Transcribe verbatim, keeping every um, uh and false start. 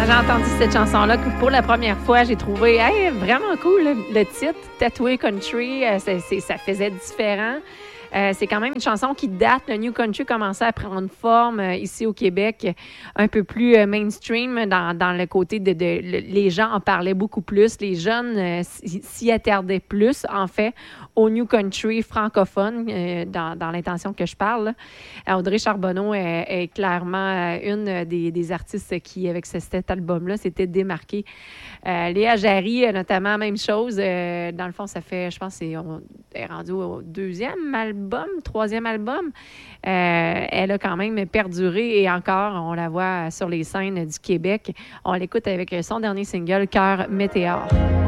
j'ai entendu cette chanson-là pour la première fois, j'ai trouvé hey, vraiment cool le, le titre, Tatoué Country, euh, c'est, c'est, ça faisait différent. Euh, c'est quand même une chanson qui date. Le New Country commençait à prendre forme euh, ici au Québec, un peu plus euh, mainstream dans, dans le côté de, de le, les gens en parlaient beaucoup plus. Les jeunes euh, s'y attardaient plus, en fait, au New Country francophone, euh, dans, dans l'intention que je parle. Euh, Audrey Charbonneau est, est clairement une des, des artistes qui, avec ce, cet album-là, s'était démarquée. Euh, Léa Jarry, notamment, même chose. Euh, dans le fond, ça fait, je pense, c'est, on est rendu au deuxième album, troisième album. Euh, elle a quand même perduré et encore, on la voit sur les scènes du Québec. On l'écoute avec son dernier single, Cœur Météore.